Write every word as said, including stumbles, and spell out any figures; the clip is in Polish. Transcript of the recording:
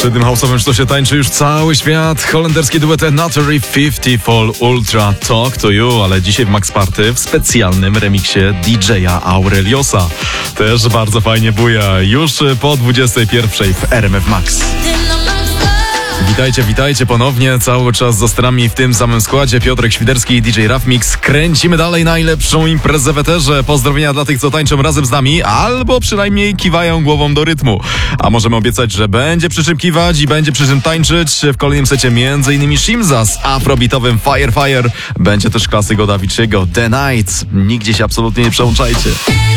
Przy tym house'owym sztosie tańczy już cały świat. Holenderski duet Naturi pięćdziesiąt Fall Ultra Talk to You, ale dzisiaj w Max Party w specjalnym remiksie D J-a Aureliosa. Też bardzo fajnie buja. Już po dwudziestej pierwszej w R M F Max. Witajcie, witajcie ponownie. Cały czas za sterami w tym samym składzie. Piotrek Świderski i D J Raf Mix. Kręcimy dalej najlepszą imprezę w eterze. Pozdrowienia dla tych, co tańczą razem z nami, albo przynajmniej kiwają głową do rytmu. A możemy obiecać, że będzie przy czym kiwać i będzie przy czym tańczyć. W kolejnym secie między innymi Shimza z afrobeatowym Fire Fire. Będzie też klasyk od Avicii'ego The Nights. Nigdzie się absolutnie nie przełączajcie.